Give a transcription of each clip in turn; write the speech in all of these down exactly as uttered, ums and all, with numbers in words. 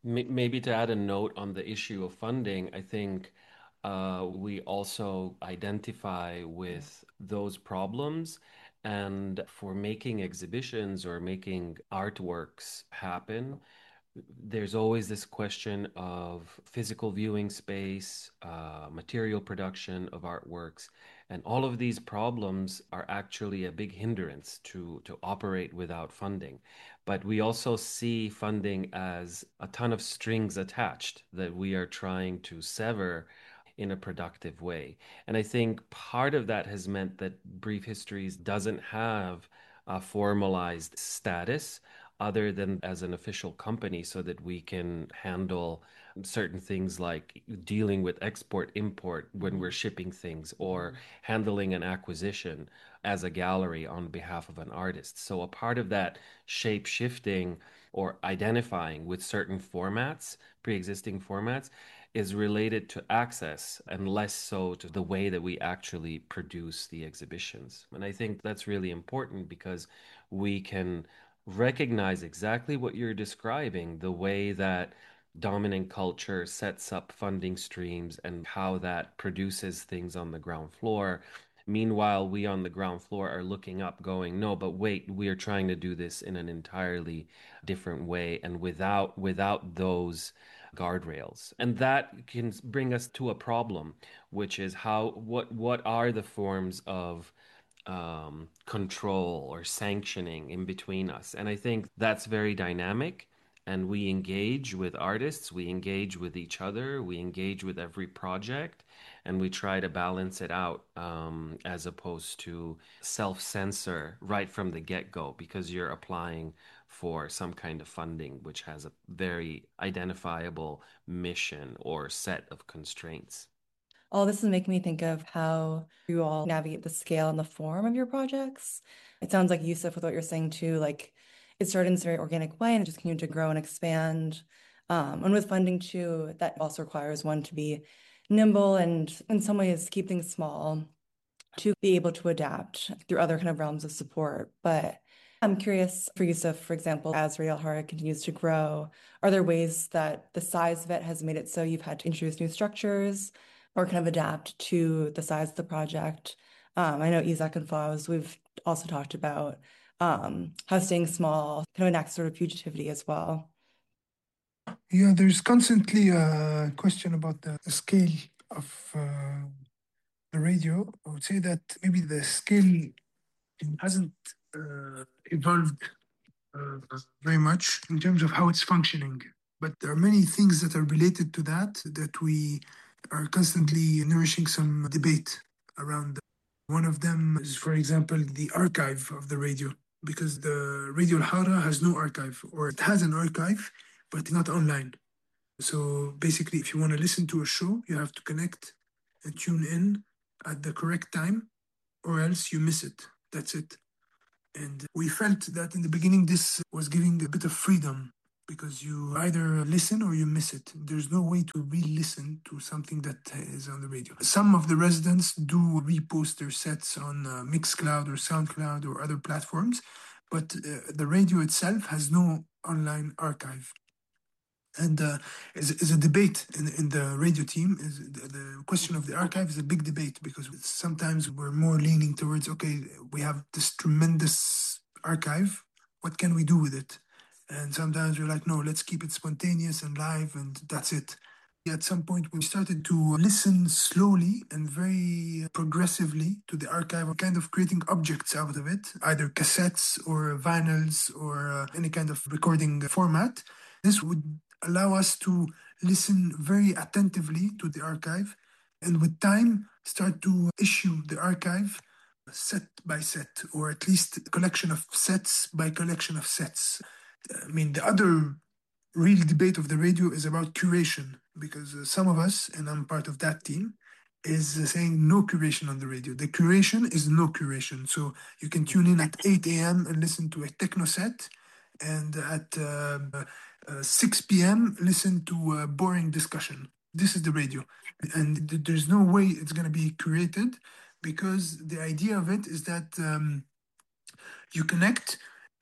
May- Maybe to add a note on the issue of funding, I think uh, we also identify with those problems. And for making exhibitions or making artworks happen, there's always this question of physical viewing space, uh, material production of artworks, and all of these problems are actually a big hindrance to to operate without funding. But we also see funding as a ton of strings attached that we are trying to sever in a productive way. And I think part of that has meant that Brief Histories doesn't have a formalized status other than as an official company so that we can handle certain things like dealing with export import when we're shipping things or handling an acquisition as a gallery on behalf of an artist. So a part of that shape shifting or identifying with certain formats, pre-existing formats, is related to access and less so to the way that we actually produce the exhibitions. And I think that's really important because we can recognize exactly what you're describing, the way that dominant culture sets up funding streams and how that produces things on the ground floor. Meanwhile, we on the ground floor are looking up, going, no, but wait, we are trying to do this in an entirely different way and without without those guardrails. And that can bring us to a problem, which is how what what are the forms of um, control or sanctioning in between us. And I think that's very dynamic. And we engage with artists, we engage with each other, we engage with every project, and we try to balance it out um, as opposed to self censor right from the get-go because you're applying for some kind of funding which has a very identifiable mission or set of constraints. All this is making me think of how you all navigate the scale and the form of your projects. It sounds like Yusuf, with what you're saying too, like it started in this very organic way and it just continued to grow and expand. Um, and with funding too, that also requires one to be nimble and in some ways keep things small to be able to adapt through other kind of realms of support. But I'm curious for Yusuf, for example, as Real Hara continues to grow, are there ways that the size of it has made it so you've had to introduce new structures or kind of adapt to the size of the project? Um, I know Isaac and Flowers, we've also talked about um, how staying small kind of enacts sort of fugitivity as well. Yeah, there's constantly a question about the scale of uh, the radio. I would say that maybe the scale hasn't uh, evolved uh, very much in terms of how it's functioning. But there are many things that are related to that that we are constantly nourishing some debate around. One of them is, for example, the archive of the radio, because the Radio Al-Hara has no archive, or it has an archive, but not online. So basically, if you want to listen to a show, you have to connect and tune in at the correct time, or else you miss it. That's it. And we felt that in the beginning, this was giving a bit of freedom because you either listen or you miss it. There's no way to re listen to something that is on the radio. Some of the residents do repost their sets on uh, Mixcloud or SoundCloud or other platforms, but uh, the radio itself has no online archive. And uh, is, is a debate in, in the radio team. Is the, the question of the archive is a big debate because sometimes we're more leaning towards, okay, we have this tremendous archive. What can we do with it? And sometimes we're like, no, let's keep it spontaneous and live, and that's it. At some point, we started to listen slowly and very progressively to the archive, kind of creating objects out of it, either cassettes or vinyls or uh, any kind of recording format. This would allow us to listen very attentively to the archive and with time start to issue the archive set by set, or at least collection of sets by collection of sets. I mean, the other real debate of the radio is about curation because uh, some of us, and I'm part of that team, is uh, saying no curation on the radio. The curation is no curation. So you can tune in at eight a m and listen to a techno set, and at uh, uh, six p m listen to a boring discussion. This is the radio, and th- there's no way it's going to be curated because the idea of it is that um, you connect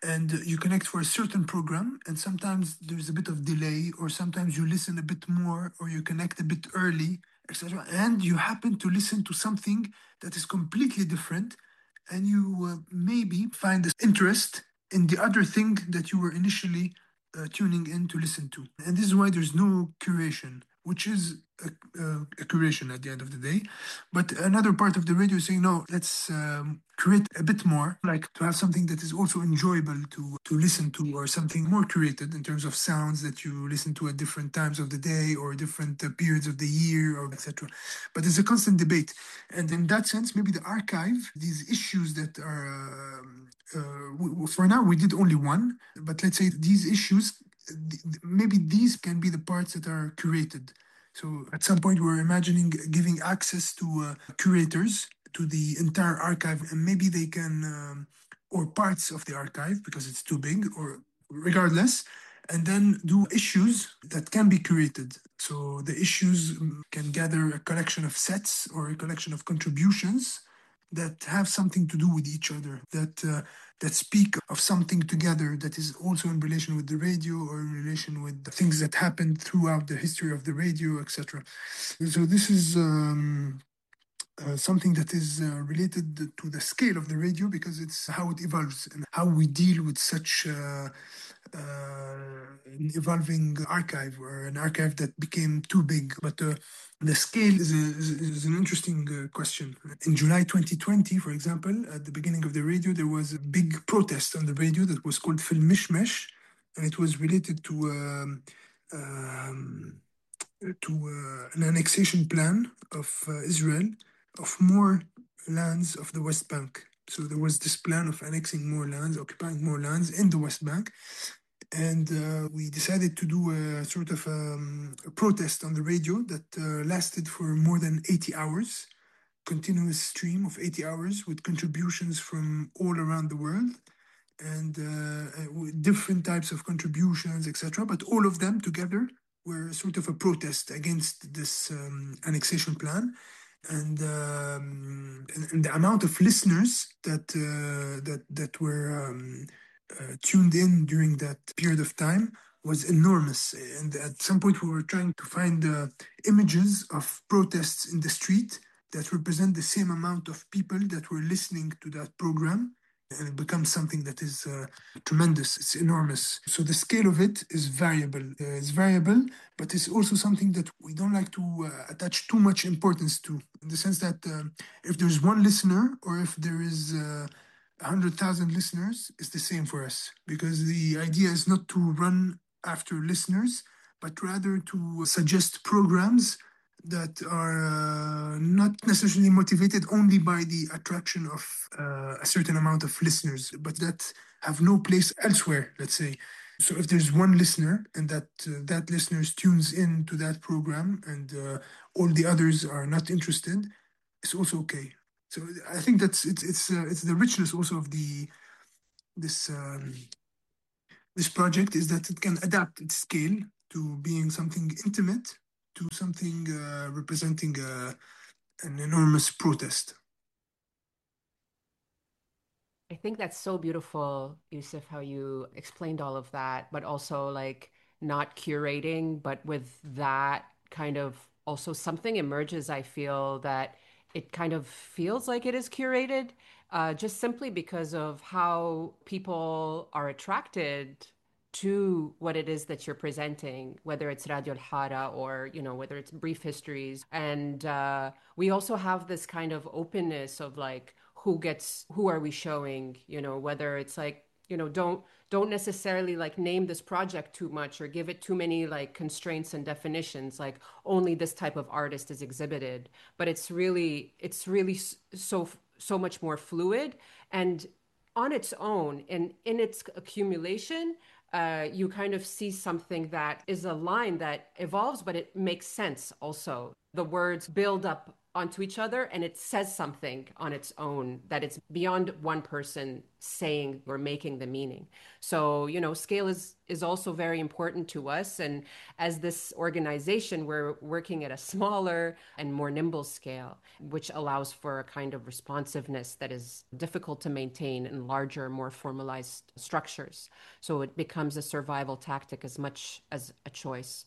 and you connect for a certain program, and sometimes there's a bit of delay, or sometimes you listen a bit more, or you connect a bit early, et cetera. And you happen to listen to something that is completely different, and you uh, maybe find this interest in the other thing that you were initially uh, tuning in to listen to. And this is why there's no curation, which is a, a, a curation at the end of the day. But another part of the radio is saying, no, let's um, create a bit more, like to have something that is also enjoyable to, to listen to, or something more curated in terms of sounds that you listen to at different times of the day, or different uh, periods of the year, or et cetera. But it's a constant debate. And in that sense, maybe the archive, these issues that are, um, uh, w- for now, we did only one, but let's say these issues, th- th- maybe these can be the parts that are curated. So at some point, we're imagining giving access to uh, curators to the entire archive, and maybe they can, um, or parts of the archive because it's too big, or regardless, and then do issues that can be curated. So the issues mm, can gather a collection of sets or a collection of contributions that have something to do with each other, that uh, that speak of something together that is also in relation with the radio, or in relation with the things that happened throughout the history of the radio, et cetera. So this is um, uh, something that is uh, related to the scale of the radio, because it's how it evolves and how we deal with such uh, uh, an evolving archive, or an archive that became too big. But uh, the scale is, a, is, is an interesting uh, question. In July twenty twenty, for example, at the beginning of the radio, there was a big protest on the radio that was called Film Mishmash, and it was related to um, um, to uh, an annexation plan of uh, Israel of more lands of the West Bank. So there was this plan of annexing more lands, occupying more lands in the West Bank. And uh, we decided to do a sort of um, a protest on the radio that uh, lasted for more than eighty hours, continuous stream of eighty hours with contributions from all around the world, and uh, with different types of contributions, et cetera. But all of them together were sort of a protest against this um, annexation plan. And, um, and, and the amount of listeners that uh, that that were um, uh, tuned in during that period of time was enormous. And at some point, we were trying to find uh, images of protests in the street that represent the same amount of people that were listening to that program, and it becomes something that is uh, tremendous. It's enormous. So the scale of it is variable. Uh, it's variable, but it's also something that we don't like to uh, attach too much importance to, in the sense that um, if there's one listener, or if there is uh, one hundred thousand listeners, it's the same for us, because the idea is not to run after listeners, but rather to suggest programs that are uh, not necessarily motivated only by the attraction of uh, a certain amount of listeners, but that have no place elsewhere, let's say. So if there's one listener, and that uh, that listener tunes in to that program, and uh, all the others are not interested, it's also okay. So I think that's it's it's uh, it's the richness also of the this um, this project, is that it can adapt its scale to being something intimate, to something uh, representing uh, an enormous protest. I think that's so beautiful, Yusuf, how you explained all of that, but also like not curating, but with that kind of also something emerges. I feel that it kind of feels like it is curated, uh, just simply because of how people are attracted to what it is that you're presenting, whether it's Radio Al Hara, or, you know, whether it's brief histories. And uh, we also have this kind of openness of like, who gets, who are we showing, you know, whether it's like, you know, don't don't necessarily like name this project too much, or give it too many like constraints and definitions, like only this type of artist is exhibited. But it's really it's really so so much more fluid, and on its own, and in its accumulation, uh, you kind of see something that is a line that evolves, but it makes sense also. The words build up onto each other, and it says something on its own that it's beyond one person saying or making the meaning. So, you know, scale is is also very important to us. And as this organization, we're working at a smaller and more nimble scale, which allows for a kind of responsiveness that is difficult to maintain in larger, more formalized structures. So it becomes a survival tactic as much as a choice.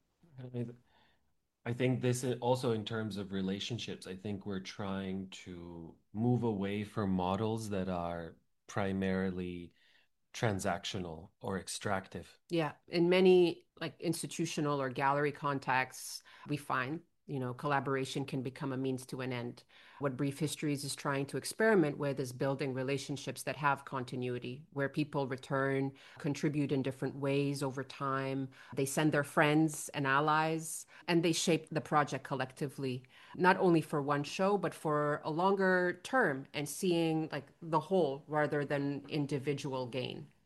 I think this is also in terms of relationships. I think we're trying to move away from models that are primarily transactional or extractive. Yeah, in many like institutional or gallery contexts, we find, you know, collaboration can become a means to an end. What Brief Histories is trying to experiment with is building relationships that have continuity, where people return, contribute in different ways over time. They send their friends and allies, and they shape the project collectively, not only for one show, but for a longer term and seeing like the whole rather than individual gain.